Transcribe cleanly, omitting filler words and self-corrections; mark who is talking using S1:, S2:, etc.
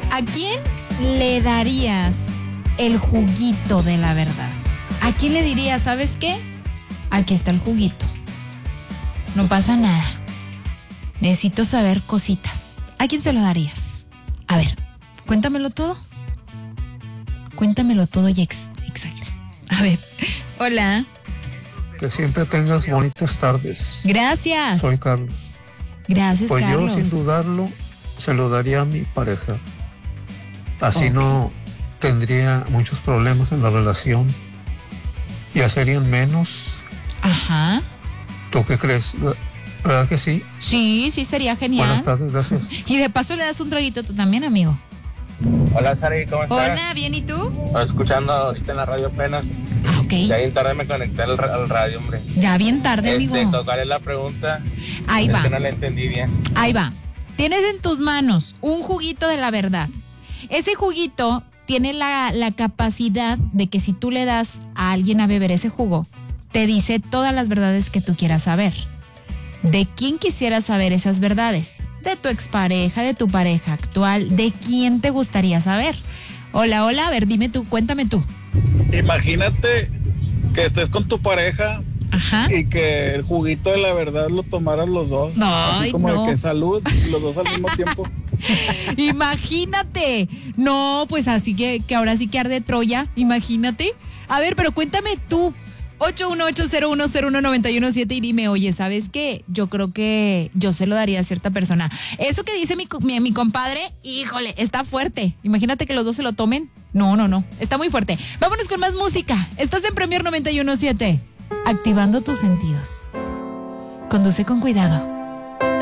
S1: ¿A quién le darías el juguito de la verdad? ¿A quién le dirías, sabes qué? Aquí está el juguito. No pasa nada. Necesito saber cositas. ¿A quién se lo darías? A ver, cuéntamelo todo. Cuéntamelo todo y exagera. A ver, hola.
S2: Que siempre tengas bonitas tardes.
S1: Gracias.
S2: Soy Carlos.
S1: Gracias,
S2: Pues
S1: Carlos.
S2: yo, sin dudarlo, se lo daría a mi pareja. Así
S1: Ok.
S2: no tendría muchos problemas en la relación. Ya serían menos.
S1: Ajá.
S2: ¿Tú qué crees? ¿Verdad que sí?
S1: Sí, sería genial.
S2: Buenas tardes, gracias.
S1: Y de paso le das un traguito tú también, amigo.
S3: Hola, Sari, ¿cómo estás?
S1: Hola, ¿bien y tú?
S3: Estoy escuchando ahorita en la radio apenas.
S1: Ah, ok.
S3: Ya bien tarde me conecté al radio, hombre.
S1: Ya bien tarde, amigo.
S3: ¿Cuál es la pregunta?
S1: Ahí
S3: Es
S1: va.
S3: que no la entendí bien.
S1: Ahí va. Tienes en tus manos un juguito de la verdad. Ese juguito tiene la capacidad de que si tú le das a alguien a beber ese jugo, te dice todas las verdades que tú quieras saber. ¿De quién quisieras saber esas verdades? ¿De tu expareja, de tu pareja actual? ¿De quién te gustaría saber? Hola, a ver, dime tú, cuéntame tú.
S4: Imagínate que estés con tu pareja
S1: Ajá.
S4: y que el juguito de la verdad lo tomaran los dos.
S1: Ay,
S4: así como
S1: no.
S4: de que salud, los dos al mismo tiempo.
S1: Imagínate. No, pues así que ahora sí que arde Troya, imagínate. A ver, pero cuéntame tú. 818-0101-917 y dime, oye, ¿sabes qué? Yo creo que yo se lo daría a cierta persona. Eso que dice mi compadre, híjole, está fuerte. Imagínate que los dos se lo tomen. No, está muy fuerte. Vámonos con más música. Estás en Premier 91.7. Activando tus sentidos. Conduce con cuidado.